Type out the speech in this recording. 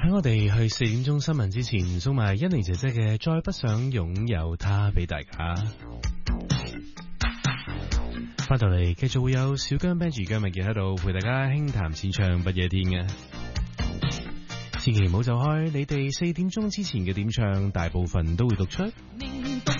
喺我哋去4點鐘新聞之前，送埋欣妮姐姐嘅《再不想擁有他》俾大家。翻到嚟繼續會有小姜 Benji 姜文傑喺度陪大家輕談淺唱不夜天嘅，千祈唔好走開，你哋4點鐘之前嘅點唱大部分都會讀出。 你